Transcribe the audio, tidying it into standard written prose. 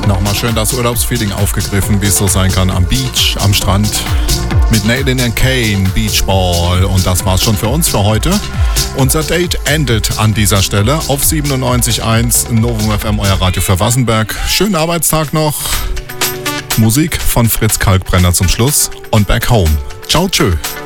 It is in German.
Nochmal schön das Urlaubsfeeling aufgegriffen, wie es so sein kann, am Beach, am Strand. Mit Nathan and Kane, Beach Ball. Und das war's schon für uns für heute. Unser Date endet an dieser Stelle auf 97.1 Novum FM, euer Radio für Wassenberg. Schönen Arbeitstag noch. Musik von Fritz Kalkbrenner zum Schluss und Back Home. Ciao, tschö.